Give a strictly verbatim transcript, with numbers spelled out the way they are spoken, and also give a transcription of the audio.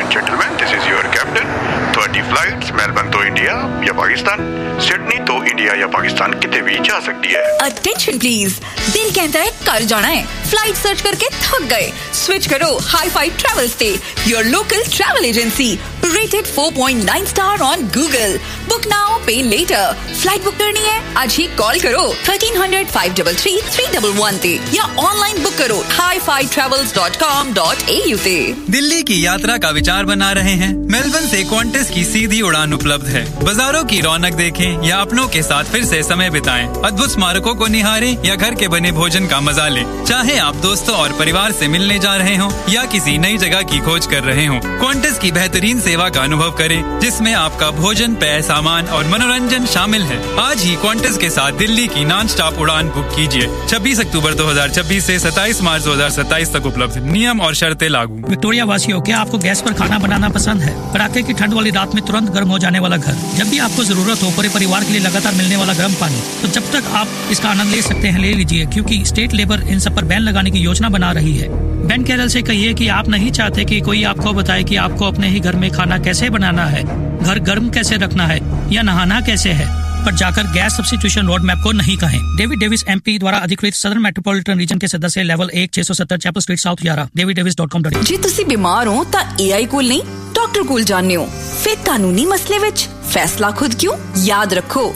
Gentlemen, this is your captain. thirty flights, Melbourne to India या Pakistan, Sydney तो India या पाकिस्तान कितने भी जा सकती है. Attention please, दिल कहता है कर जाना है. फ्लाइट सर्च करके थक गए. स्विच करो Hi-Fi Travels से, your local travel agency, rated four point nine star on Google. Book now, pay later. Flight book करनी है? आज ही कॉल करो thirteen hundred five three three three one one पे या ऑनलाइन बुक करो hi fi travels dot com dot a u से. दिल्ली की यात्रा का विचार बना रहे हैं? मेलबर्न से क्वांटस की सीधी उड़ान उपलब्ध है. बाजारों की रौनक देखें या अपनों के साथ फिर से समय बिताएं. अद्भुत स्मारकों को निहारें या घर के बने भोजन का मजा लें. चाहे आप दोस्तों और परिवार से मिलने जा रहे हों या किसी नई जगह की खोज कर रहे हों, क्वांटस की बेहतरीन सेवा का अनुभव करें जिसमें आपका भोजन, पेय, सामान और मनोरंजन शामिल है. आज ही क्वांटस के साथ दिल्ली की नॉन स्टॉप उड़ान बुक कीजिए. छब्बीस अक्टूबर दो हज़ार छब्बीस से सत्ताईस मार्च दो हज़ार सत्ताईस तक उपलब्ध. नियम और शर्तें लागू. विक्टोरिया वासियों, क्या आपको गैस पर खाना बनाना पसंद है? कड़ाके की ठंड वाली रात में तुरंत गर्म हो जाने वाला घर, जब भी आपको जरूरत हो पूरे परिवार के लिए लगातार मिलने वाला गर्म पानी, तो जब तक आप इसका आनंद ले सकते हैं ले लीजिए, क्योंकि स्टेट लेबर इन सब पर बैन लगाने की योजना बना रही है. बेन कैरल से कहिए कि आप नहीं चाहते कि कोई आपको बताए कि आपको अपने ही घर में खाना कैसे बनाना है, घर गर्म कैसे रखना है या नहाना कैसे है, पर जाकर गैस सब्स्टिट्यूशन रोड मैप को नहीं कहें. डेविड डेविस एमपी द्वारा अधिकृत सदर्न मेट्रोपॉलिटन रीजन के सदस्य, लेवल एक छह सौ सत्तर चैपल स्ट्रीट साउथ ग्यारह, david davis dot com. जे तुसी बीमार हो ता एआई कोल नहीं डॉक्टर कोल जानने हो. फिर कानूनी मसले विच फैसला खुद क्यों? याद रखो